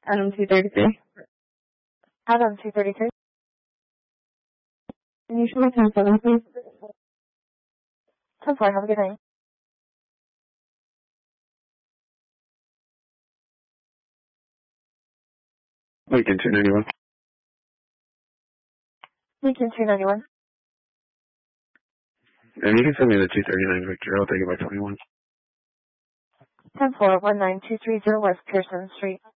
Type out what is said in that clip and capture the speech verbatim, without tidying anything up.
Adam two thirty-three. Adam two thirty-three. Can you show me ten seven, please? ten four, have a good night. Lincoln two ninety-one. Lincoln two ninety-one. And you can send me the two thirty-nine Victor. I'll take it by twenty-one. ten four, one nine two three zero West Pearson Street.